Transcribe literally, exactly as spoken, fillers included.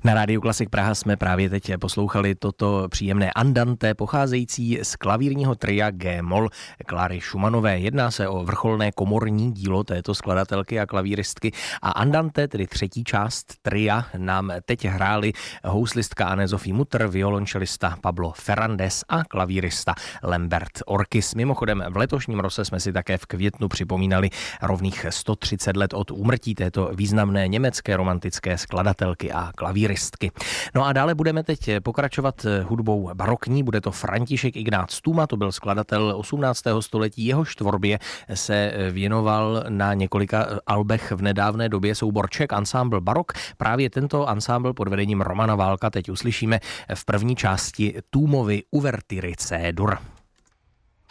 Na Rádiu Klasik Praha jsme právě teď poslouchali toto příjemné andante pocházející z klavírního tria G-moll Kláry Schumannové. Jedná se o vrcholné komorní dílo této skladatelky a klavíristky a andante, tedy třetí část tria, nám teď hráli houslistka Anne-Sophie Mutter, violončelista Pablo Ferrandes a klavírista Lambert Orkis. Mimochodem v letošním roce jsme si také v květnu připomínali rovných sto třicet let od úmrtí této významné německé romantické skladatelky a klavíristky. No a dále budeme teď pokračovat hudbou barokní, bude to František Ignác Tůma, to byl skladatel osmnáctého století, jehož tvorbě se věnoval na několika albech v nedávné době soubor Czech Ensemble Barok. Právě tento ansámbl pod vedením Romana Válka teď uslyšíme v první části Tůmovy uvertiry C-dur.